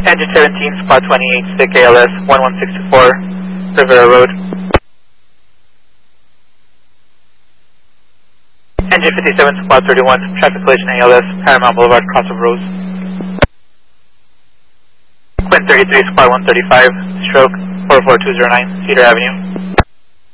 Engine 17, spot 28, stick ALS 11624, Rivera Road. Engine 57, spot 31, traffic collision ALS, Paramount Boulevard, Crossroad Rose. Quint 33, spot 135, stroke 44209, Cedar Avenue.